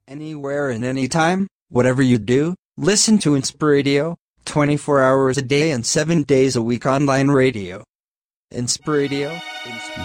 Anywhere and anytime, whatever you do, listen to Inspiradio, 24 hours a day and 7 days a week online radio. Inspiradio.